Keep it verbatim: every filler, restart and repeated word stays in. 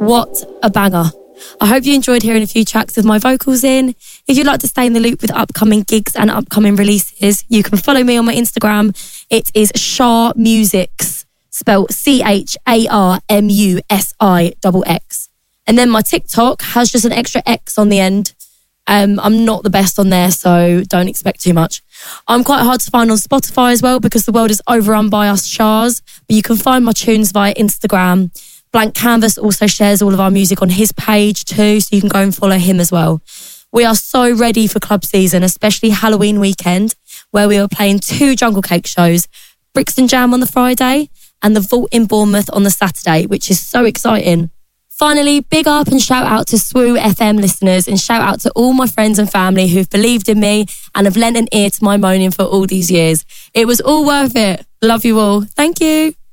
What a banger. I hope you enjoyed hearing a few tracks with my vocals in. If you'd like to stay in the loop with upcoming gigs and upcoming releases, you can follow me on my Instagram. It is Char Musics, spelled C H A R M U S I X X. And then my TikTok has just an extra X on the end. Um, I'm not the best on there, so don't expect too much. I'm quite hard to find on Spotify as well because the world is overrun by us Chars, but you can find my tunes via Instagram. Blank Canvas also shares all of our music on his page too, so you can go and follow him as well. We are so ready for club season, especially Halloween weekend, where we are playing two Jungle Cake shows, Brixton Jam on the Friday and the Vault in Bournemouth on the Saturday, which is so exciting. Finally, big up and shout out to S W O F M listeners and shout out to all my friends and family who've believed in me and have lent an ear to my moaning for all these years. It was all worth it. Love you all. Thank you.